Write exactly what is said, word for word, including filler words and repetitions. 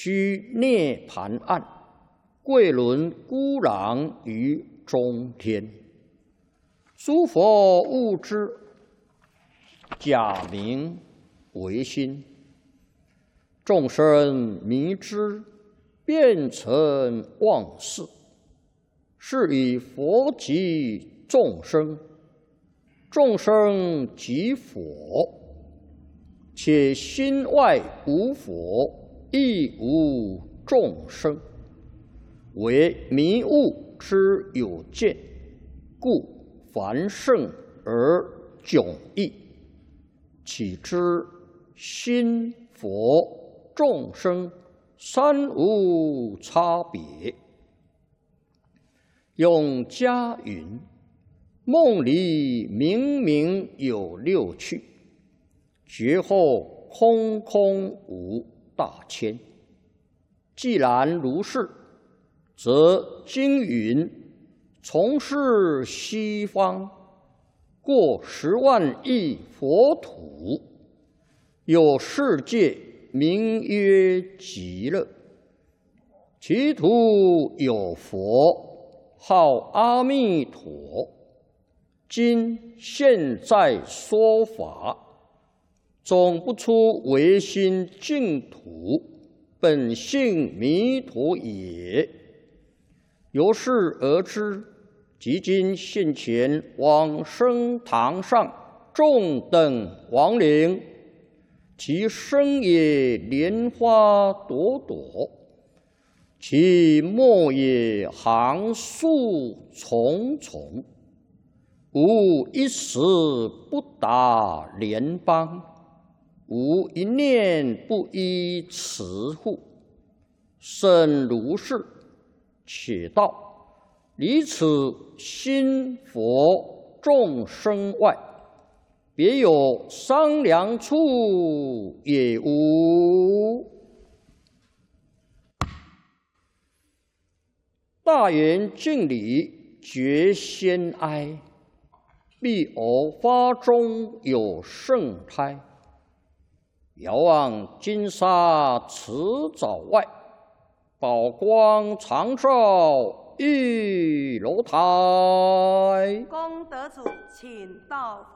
须涅盘岸，贵轮孤狼于中天。诸佛悟之，假名为心；众生迷之，变成妄事。是以佛即众生，众生即佛。且心外无佛，亦无众生，为迷悟之有见，故凡圣而迥异。岂知心佛众生三无差别？用家云：梦里明明有六趣，觉后空空无大千。既然如是，则经云：从是西方过十万亿佛土，有世界名曰极乐，其土有佛，号阿弥陀。今现在说法，总不出唯心净土，本性弥陀也。由是而知，即今现前往生堂上众等亡灵，其身也莲花朵朵，其末也行树重重，无一时不达莲邦，无一念不依持护。甚如是，且道离此心佛众生外，别有商量处也无。大圆敬礼觉先哀，必偶发中有圣胎。遥望金沙池沼外，宝光常照玉楼台。 功德主，请到佛。